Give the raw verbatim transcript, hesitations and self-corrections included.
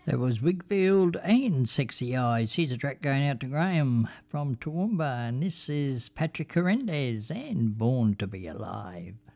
There was Wigfield and Sexy Eyes. Here's a track going out to Graham from Toowoomba, and this is Patrick Hernandez and Born to Be Alive.